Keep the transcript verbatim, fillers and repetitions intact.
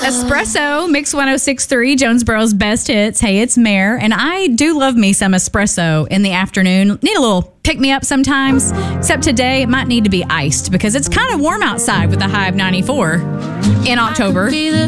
Espresso, Mix one oh six point three, Jonesboro's best hits. Hey, it's Mare, and I do love me some espresso in the afternoon. Need a little pick-me-up sometimes, except today it might need to be iced because it's kind of warm outside with a high of ninety-four in October.